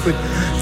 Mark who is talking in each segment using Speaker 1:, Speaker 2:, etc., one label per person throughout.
Speaker 1: écoute.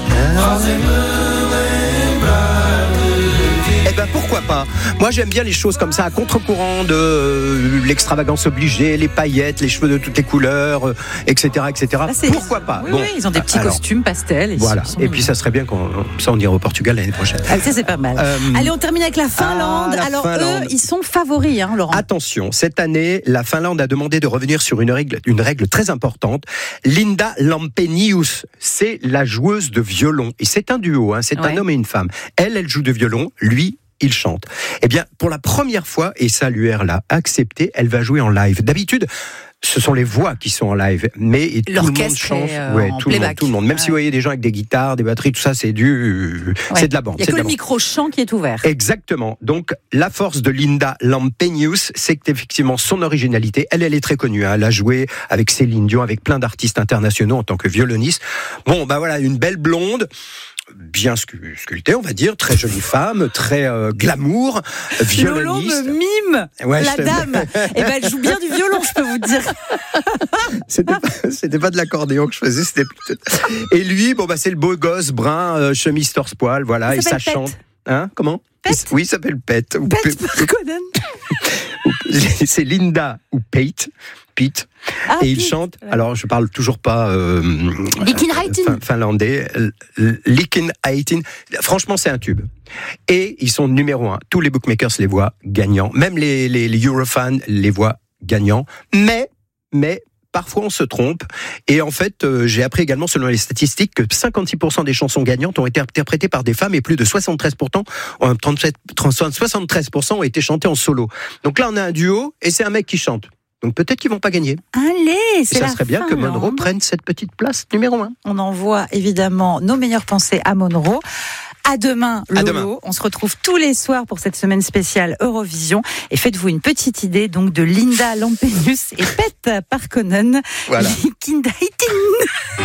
Speaker 1: Eh ben pourquoi pas. Moi j'aime bien les choses comme ça, à contre-courant de l'extravagance obligée, les paillettes, les cheveux de toutes les couleurs, etc. Pourquoi pas.
Speaker 2: Oui, ils ont des petits costumes pastels.
Speaker 1: Voilà. Et puis ça serait bien qu'on ira au Portugal l'année prochaine.
Speaker 2: Ça c'est pas mal. Allez, on termine avec la Finlande. Finlande. Eux, ils sont favoris, Laurent.
Speaker 1: Attention, cette année, la Finlande a demandé de revenir sur une règle très importante. Linda Lampenius, c'est la joueuse de violon. Et c'est un duo, c'est un homme et une femme. Elle joue de violon, lui, il chante. Eh bien, pour la première fois, et ça l'UR l'a accepté, elle va jouer en live. D'habitude, ce sont les voix qui sont en live, mais tout le monde chante. Tout le monde. Même si vous voyez des gens avec des guitares, des batteries, tout ça, c'est de la bande.
Speaker 2: Il n'y a que le micro-chant qui est ouvert.
Speaker 1: Exactement. Donc, la force de Linda Lampenius, c'est qu'effectivement, son originalité, elle est très connue. Elle a joué avec Céline Dion, avec plein d'artistes internationaux en tant que violoniste. Bon, voilà, une belle blonde, bien sculptée, on va dire, très jolie femme, très glamour, violoniste.
Speaker 2: Lolo me mime, la dame. Et elle joue bien du violon, je peux vous dire.
Speaker 1: C'était pas de l'accordéon que je faisais, c'était plutôt... Et lui, c'est le beau gosse brun, chemise torse-poil, voilà, et ça chante. Comment?
Speaker 2: Pet.
Speaker 1: Oui, il s'appelle Pet.
Speaker 2: Pet Parkkonen.
Speaker 1: C'est Linda ou Pete. Et il chante, alors je parle toujours pas finlandais, Likenheitin. Franchement, c'est un tube. Et ils sont numéro 1. Tous les bookmakers les voient gagnants. Même les Eurofans les voient gagnants. Mais, parfois on se trompe. Et en fait, j'ai appris également, selon les statistiques, que 56% des chansons gagnantes ont été interprétées par des femmes et plus de 73% ont été chantées en solo. Donc là, on a un duo et c'est un mec qui chante. Donc peut-être qu'ils vont pas gagner.
Speaker 2: Allez, c'est
Speaker 1: ça serait bien que Monroe prenne cette petite place numéro 1.
Speaker 2: On envoie évidemment nos meilleures pensées à Monroe. À demain, Lolo. On se retrouve tous les soirs pour cette semaine spéciale Eurovision. Et faites-vous une petite idée donc de Linda Lampenius et Pet Parkkonen.
Speaker 1: Voilà.
Speaker 2: Likenheitin.